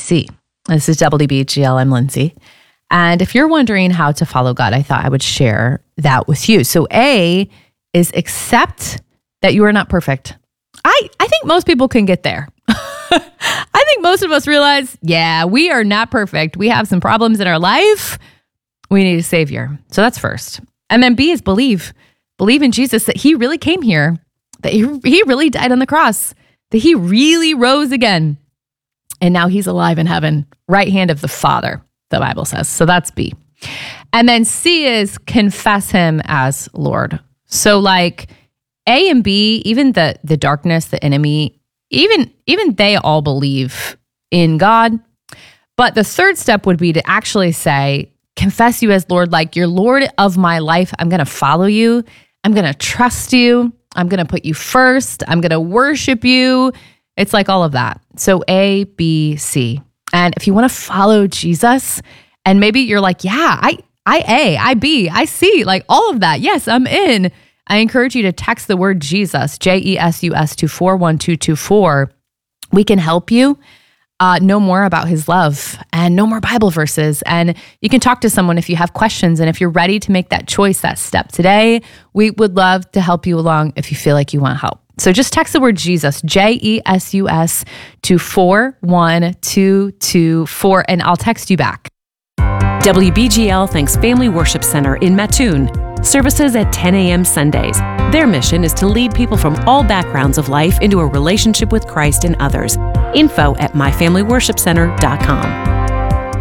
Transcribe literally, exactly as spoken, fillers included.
C. This is W B G L. I'm Lindsay. And if you're wondering how to follow God, I thought I would share that with you. So A is accept that you are not perfect. I, I think most people can get there. I think most of us realize, yeah, we are not perfect. We have some problems in our life. We need a savior. So that's first. And then B is believe. Believe in Jesus, that he really came here, that he, he really died on the cross, that he really rose again. And now he's alive in heaven, right hand of the Father, the Bible says. So that's B. And then C is confess him as Lord. So like A and B, even the the darkness, the enemy, even, even they all believe in God. But the third step would be to actually say, confess you as Lord, like you're Lord of my life. I'm going to follow you. I'm going to trust you. I'm going to put you first. I'm going to worship you. It's like all of that. So A, B, C. And if you want to follow Jesus, and maybe you're like, yeah, I, I A, I B, I C, like all of that. Yes, I'm in. I encourage you to text the word Jesus, J E S U S, to four one two two four. We can help you uh, know more about his love and know more Bible verses. And you can talk to someone if you have questions. And if you're ready to make that choice, that step today, we would love to help you along if you feel like you want help. So just text the word Jesus, J E S U S, to four one two two four, and I'll text you back. W B G L thanks Family Worship Center in Mattoon. Services at ten a.m. Sundays. Their mission is to lead people from all backgrounds of life into a relationship with Christ and others. Info at my family worship center dot com.